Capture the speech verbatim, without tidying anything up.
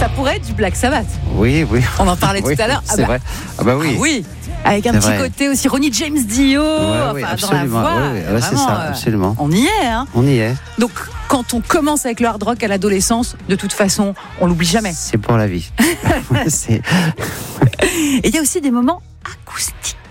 Ça pourrait être du Black Sabbath. Oui, oui. On en parlait oui, tout à l'heure. C'est ah bah, vrai. Ah bah oui. ah oui. Avec un C'est petit vrai. côté aussi Ronnie James Dio, Ouais, enfin, oui, dans la absolument. voix. Ouais, ouais, ouais, c'est vraiment, ça, euh, absolument. On y est, hein. On y est. Donc, quand on commence avec le hard rock à l'adolescence, de toute façon, on l'oublie jamais. C'est pour la vie. c'est... Et il y a aussi des moments